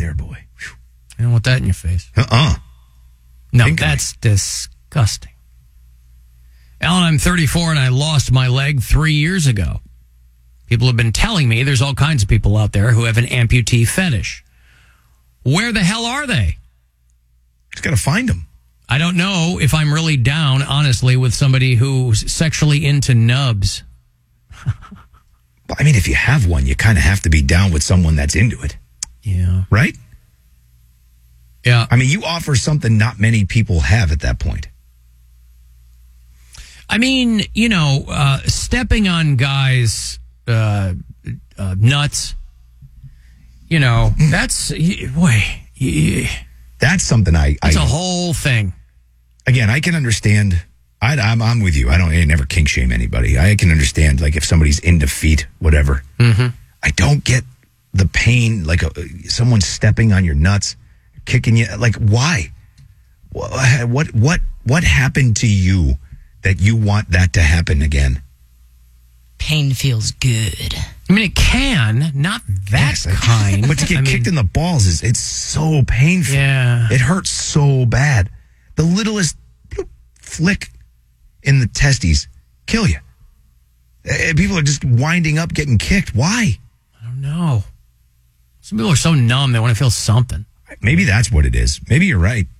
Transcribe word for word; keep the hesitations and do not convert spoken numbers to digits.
there, boy. Whew. You don't want that in your face. Uh-uh. No, Think that's disgusting. Alan, I'm thirty-four and I lost my leg three years ago. People have been telling me there's all kinds of people out there who have an amputee fetish. Where the hell are they? Just got to find them. I don't know if I'm really down, honestly, with somebody who's sexually into nubs. I mean, if you have one, you kind of have to be down with someone that's into it. Yeah. Right? Yeah. I mean, you offer something not many people have at that point. I mean, you know, uh, stepping on guys' uh, uh, nuts, you know, mm. that's, boy. That's something I... It's I, a whole thing. Again, I can understand... I, I'm, I'm with you. I don't I never kink shame anybody. I can understand, like, if somebody's into feet, whatever. Mm-hmm. I don't get the pain, like a, someone stepping on your nuts, kicking you. Like, why? What what what happened to you that you want that to happen again? Pain feels good. I mean, it can, not that yes, kind. But to get I kicked mean, in the balls is it's so painful. Yeah, it hurts so bad. The littlest bloop, flick in the testes kill you. People are just winding up getting kicked. Why? I don't know. Some people are so numb they want to feel something. Maybe that's what it is. Maybe you're right.